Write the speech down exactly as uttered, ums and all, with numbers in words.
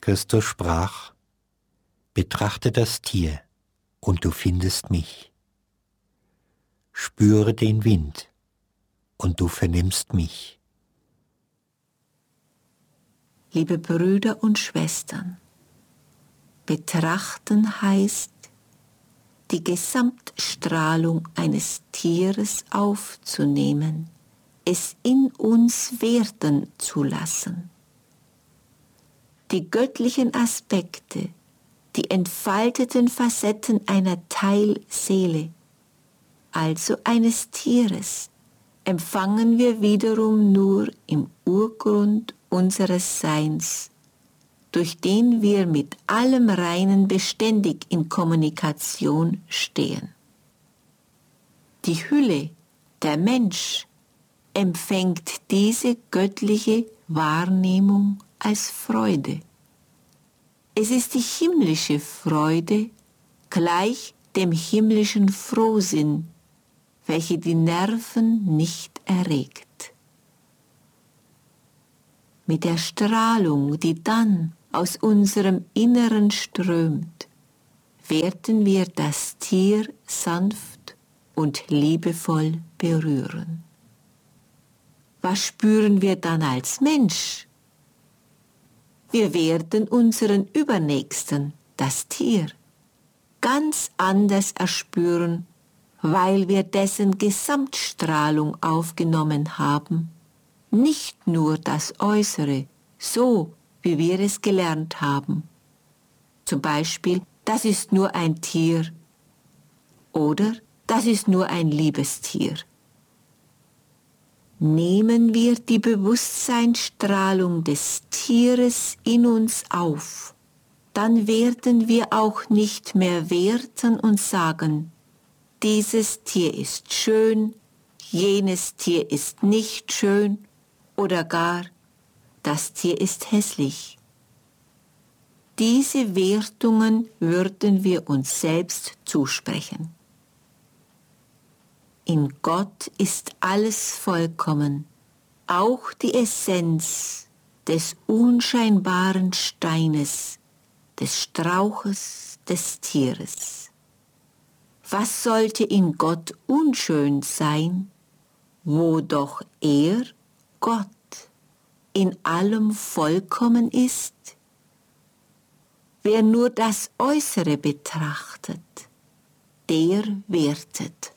Christus sprach: Betrachte das Tier, und du findest mich. Spüre den Wind, und du vernimmst mich. Liebe Brüder und Schwestern, betrachten heißt, die Gesamtstrahlung eines Tieres aufzunehmen, es in uns werden zu lassen. Die göttlichen Aspekte, die entfalteten Facetten einer Teilseele, also eines Tieres, empfangen wir wiederum nur im Urgrund unseres Seins, durch den wir mit allem Reinen beständig in Kommunikation stehen. Die Hülle, der Mensch, empfängt diese göttliche Wahrnehmung als Freude. Es ist die himmlische Freude, gleich dem himmlischen Frohsinn, welche die Nerven nicht erregt. Mit der Strahlung, die dann aus unserem Inneren strömt, werden wir das Tier sanft und liebevoll berühren. Was spüren wir dann als Mensch? Wir werden unseren Übernächsten, das Tier, ganz anders erspüren, weil wir dessen Gesamtstrahlung aufgenommen haben, nicht nur das Äußere, so wie wir es gelernt haben. Zum Beispiel, das ist nur ein Tier oder das ist nur ein liebes Tier. Nehmen wir die Bewusstseinsstrahlung des Tieres in uns auf, dann werden wir auch nicht mehr werten und sagen, dieses Tier ist schön, jenes Tier ist nicht schön oder gar, das Tier ist hässlich. Diese Wertungen würden wir uns selbst zusprechen. In Gott ist alles vollkommen, auch die Essenz des unscheinbaren Steines, des Strauches, des Tieres. Was sollte in Gott unschön sein, wo doch er, Gott, in allem vollkommen ist? Wer nur das Äußere betrachtet, der wertet.